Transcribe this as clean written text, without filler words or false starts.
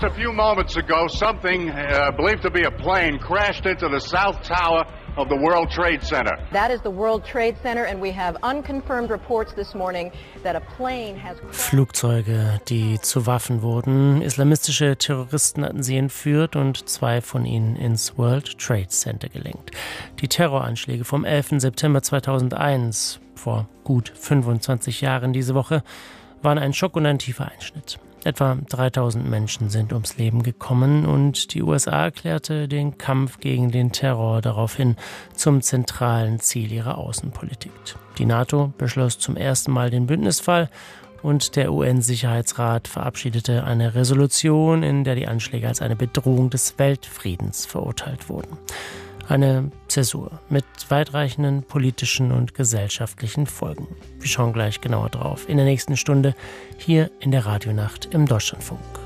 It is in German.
Just a few moments ago, something believed to be a plane crashed into the South Tower of the World Trade Center. That is the World Trade Center, and we have unconfirmed reports this morning that a plane has Flugzeuge, die zu Waffen wurden. Islamistische Terroristen hatten sie entführt und 2 von ihnen ins World Trade Center gelenkt. Die Terroranschläge vom 11. September 2001, vor gut 25 Jahren diese Woche, waren ein Schock und ein tiefer Einschnitt. Etwa 3000 Menschen sind ums Leben gekommen und die USA erklärte den Kampf gegen den Terror daraufhin zum zentralen Ziel ihrer Außenpolitik. Die NATO beschloss zum ersten Mal den Bündnisfall und der UN-Sicherheitsrat verabschiedete eine Resolution, in der die Anschläge als eine Bedrohung des Weltfriedens verurteilt wurden. Eine Zäsur mit weitreichenden politischen und gesellschaftlichen Folgen. Wir schauen gleich genauer drauf in der nächsten Stunde hier in der Radionacht im Deutschlandfunk.